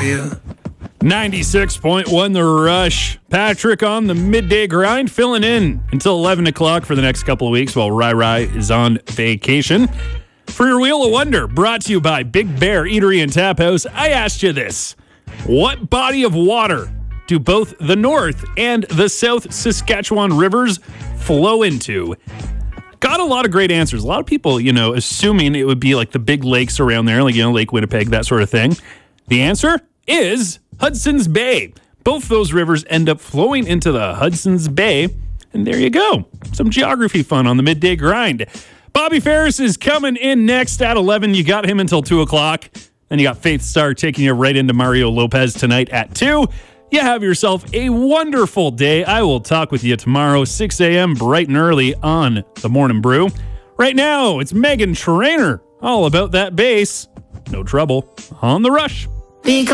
you. 96.1 The Rush. Patrick on the midday grind, filling in until 11 o'clock for the next couple of weeks while Rai is on vacation. For your Wheel of Wonder, brought to you by Big Bear Eatery and Tap House, I asked you this. What body of water do both the North and the South Saskatchewan rivers flow into? Got a lot of great answers. A lot of people, assuming it would be like the big lakes around there, like, Lake Winnipeg, that sort of thing. The answer is Hudson's Bay. Both those rivers end up flowing into the Hudson's Bay. And there you go. Some geography fun on the midday grind. Bobby Ferris is coming in next at 11. You got him until 2 o'clock. Then you got Faith Starr taking you right into Mario Lopez tonight at 2. You have yourself a wonderful day. I will talk with you tomorrow, 6 a.m. bright and early on The Morning Brew. Right now, it's Megan Trainor. All about that bass. No trouble on The Rush. Because